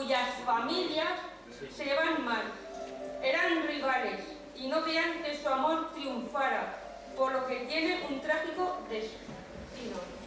cuyas familias se llevan mal. Eran rivales y no querían que su amor triunfara, por lo que tiene un trágico destino.